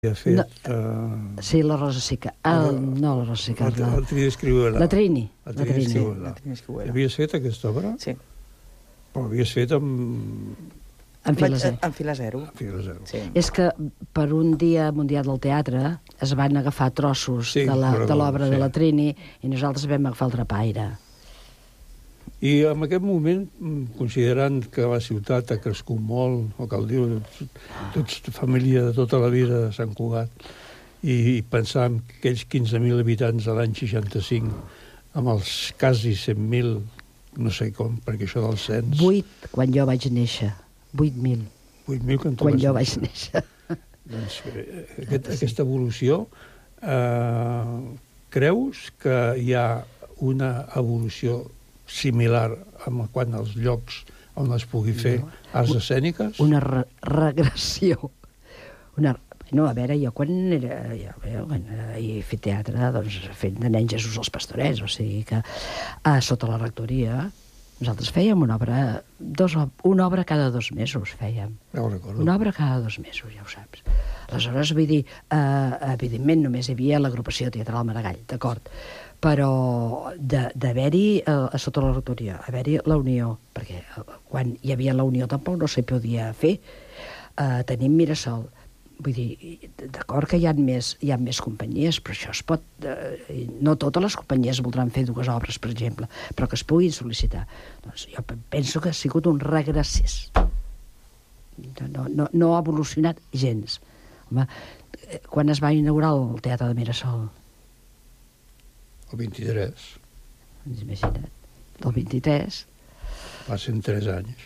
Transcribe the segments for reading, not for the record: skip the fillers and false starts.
ha fet... Sí, la Rosa Sica. No, la Rosa Sica. La Trini Escrihuela. La Trini. La Trini Escrihuela. Havies fet aquesta obra? Sí. Però havies fet amb... En fila zero. En fila zero. En fila zero. Sí. És que per un dia mundial del teatre es van agafar trossos de l'obra de la Trini i nosaltres vam agafar el trapaire. I en aquest moment, considerant que la ciutat ha crescut molt, o cal dir, tots família de tota la vida de Sant Cugat, i pensar en aquells 15.000 habitants de l'any 65, amb els quasi 100.000, no sé com, perquè això del cens... 8 quan jo vaig néixer. 8.000. 8.000 quan jo vaig néixer. Doncs aquesta evolució, creus que hi ha una evolució similar en quant als llocs on es pugui fer arts escèniques? Una regressió. No, a veure, jo quan he fet teatre, doncs, fent de nen Jesús els Pastorets, o sigui que sota la rectoria nosaltres fèiem una obra cada 2 mesos, fèiem. Ja ho recordo. Una obra cada 2 mesos, ja ho saps. Aleshores, vull dir, evidentment només hi havia l'agrupació teatral Maragall, d'acord, però d'haver-hi, sota la rectoria, haver-hi la Unió, perquè quan hi havia la Unió tampoc no se podia fer, tenim Mirasol. Vull dir, d'acord que hi ha més companyies, però això es pot... No totes les companyies voldran fer 2 obres, per exemple, però que es puguin sol·licitar. Doncs jo penso que ha sigut un regressís. No ha evolucionat gens. Home, quan es va inaugurar el Teatre de Mirasol? El 23. Imagina't. El 23. Passen 3 anys.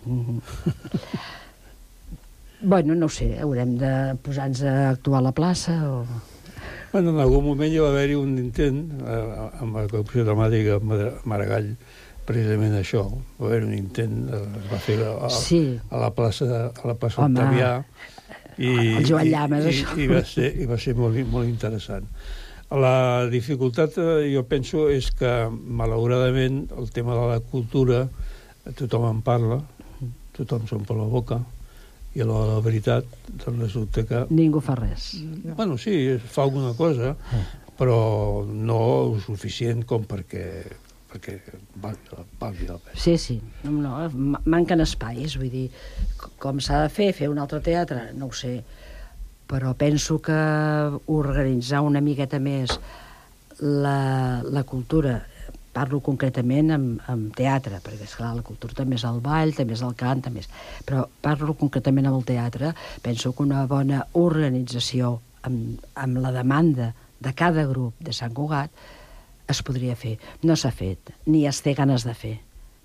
Bueno, no ho sé, haurem de posar-nos a actuar a la plaça o... Bueno, en algun moment hi va haver-hi un intent amb la Corporació Dramàtica Maragall, precisament això. Va haver un intent, es va fer a la plaça Octavià. El Joan Llames, això. I va ser molt interessant. La dificultat, jo penso, és que, malauradament, el tema de la cultura, tothom en parla, tothom s'omple la boca, i a la veritat, doncs resulta que... Ningú fa res. Bueno, sí, fa alguna cosa, però no suficient com perquè valgui la pena. Sí. No, manquen espais, vull dir, com s'ha de fer un altre teatre, no ho sé, però penso que organitzar una miqueta més la cultura, parlo concretament amb teatre, perquè, esclar, la cultura també és el ball, també és el cant, però parlo concretament amb el teatre, penso que una bona organització amb la demanda de cada grup de Sant Cugat es podria fer. No s'ha fet, ni es té ganes de fer.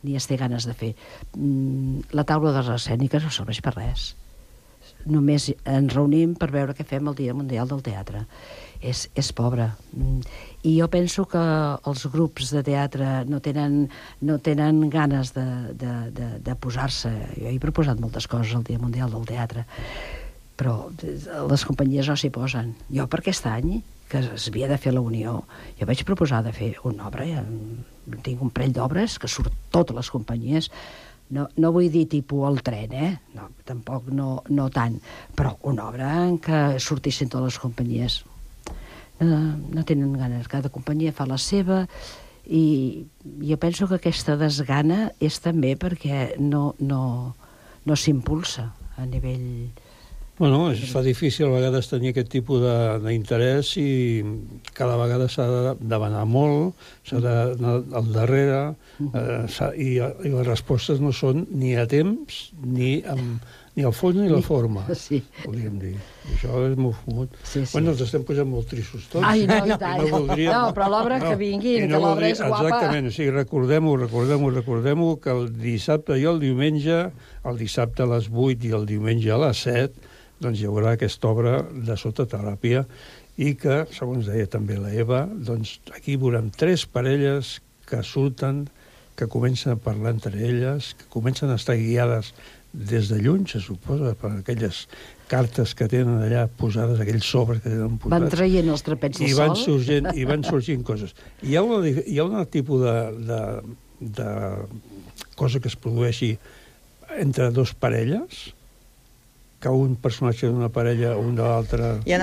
La taula de les escèniques no serveix per res. Només ens reunim per veure què fem el Dia Mundial del Teatre. És pobre. I jo penso que els grups de teatre no tenen ganes de posar-se. Jo he proposat moltes coses al Dia Mundial del Teatre, però les companyies no s'hi posen. Jo per aquest any, que s'havia de fer la Unió, jo vaig proposar de fer una obra, tinc un parell d'obres que surt totes les companyies. No vull dir tipus el tren, no, tampoc no tant, però una obra en què sortissin totes les companyies. No tenen ganes, cada companyia fa la seva, i jo penso que aquesta desgana és també perquè no s'impulsa a nivell... Bueno, es fa difícil a vegades tenir aquest tipus d'interès i cada vegada s'ha de demanar molt, s'ha d'anar al darrere, i les respostes no són ni a temps, ni al fons ni la forma, podríem dir. Això és molt fumut. Bueno, ens estem posant molt tristos tots. Ai, no, i tant. No, però l'obra que vinguin, que l'obra és guapa. Exactament, sí, recordem-ho, que el dissabte i el diumenge, el dissabte a les 8 i el diumenge a les 7, doncs hi haurà aquesta obra de sototeràpia i que, segons deia també la Eva, doncs aquí veurem 3 parelles que surten, que comencen a parlar entre elles, que comencen a estar guiades des de lluny, se suposa, per aquelles cartes que tenen allà posades, aquells sobres que tenen posats. Van traient els trapets del sol. I van sorgint coses. Hi ha un tipus de cosa que es produeixi entre 2 parelles que un personatge d'una parella o un de l'altre... Hi ha